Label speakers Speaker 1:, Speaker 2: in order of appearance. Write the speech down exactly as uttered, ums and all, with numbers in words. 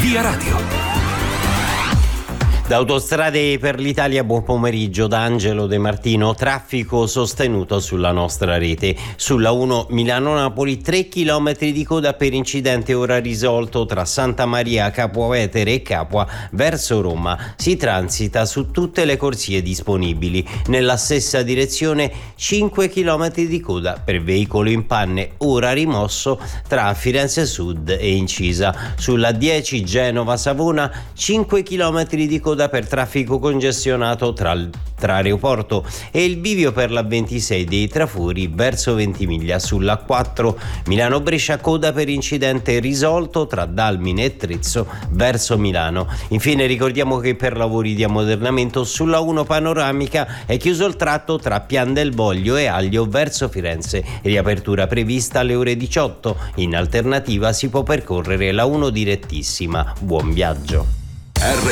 Speaker 1: Via Radio.
Speaker 2: Da Autostrade per l'Italia, buon pomeriggio da Angelo De Martino. Traffico sostenuto sulla nostra rete. Sulla uno Milano-Napoli, tre chilometri di coda per incidente ora risolto tra Santa Maria, Capua Vetere e Capua verso Roma. Si transita su tutte le corsie disponibili. Nella stessa direzione cinque chilometri di coda per veicolo in panne, ora rimosso tra Firenze Sud e Incisa. Sulla dieci Genova-Savona, cinque chilometri di coda per traffico congestionato tra, tra aeroporto e il bivio per la ventisei dei Trafori verso Ventimiglia. Sulla quattro Milano-Brescia, coda per incidente risolto tra Dalmine e Trezzo verso Milano. Infine ricordiamo che per lavori di ammodernamento sulla uno Panoramica è chiuso il tratto tra Pian del Voglio e Aglio verso Firenze. Riapertura prevista alle ore diciotto. In alternativa si può percorrere la uno direttissima. Buon viaggio.